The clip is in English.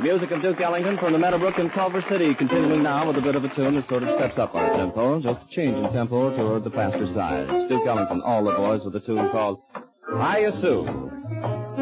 music of Duke Ellington from the Meadowbrook in Culver City, continuing now with a bit of a tune that sort of steps up our tempo, just a change in tempo toward the faster side. Duke Ellington, All the Boys, with a tune called I Assume.